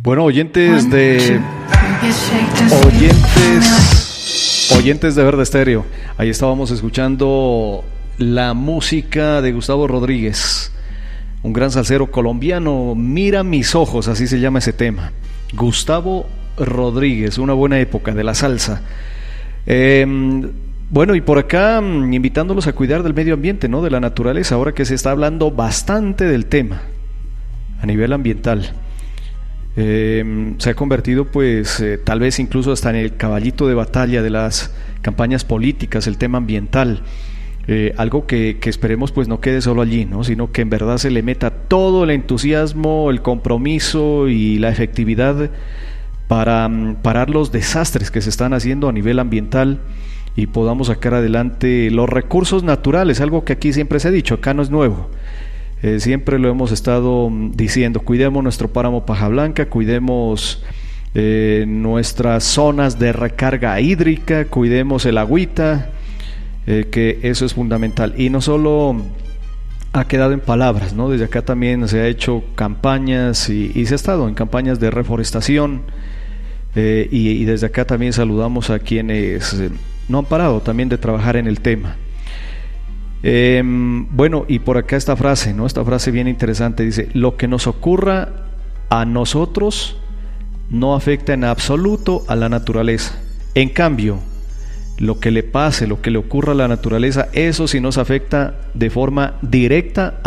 Bueno, oyentes de Verde Estéreo, ahí estábamos escuchando la música de Gustavo Rodríguez, un gran salsero colombiano. Mira mis ojos, así se llama ese tema. Gustavo Rodríguez, una buena época de la salsa. Bueno, y por acá invitándolos a cuidar del medio ambiente, ¿no? De la naturaleza, ahora que se está hablando bastante del tema a nivel ambiental. Se ha convertido pues tal vez incluso hasta en el caballito de batalla de las campañas políticas, el tema ambiental, algo que esperemos pues no quede solo allí, ¿no? Sino que en verdad se le meta todo el entusiasmo, el compromiso y la efectividad para parar los desastres que se están haciendo a nivel ambiental y podamos sacar adelante los recursos naturales, algo que aquí siempre se ha dicho, acá no es nuevo. Siempre lo hemos estado diciendo, cuidemos nuestro páramo Paja Blanca, cuidemos nuestras zonas de recarga hídrica, cuidemos el agüita, que eso es fundamental. Y no solo ha quedado en palabras, ¿no? Desde acá también se ha hecho campañas y se ha estado en campañas de reforestación, y desde acá también saludamos a quienes no han parado también de trabajar en el tema. Bueno, y por acá esta frase, ¿no? Esta frase bien interesante, dice: lo que nos ocurra a nosotros no afecta en absoluto a la naturaleza. En cambio, lo que le pase, lo que le ocurra a la naturaleza, eso sí nos afecta de forma directa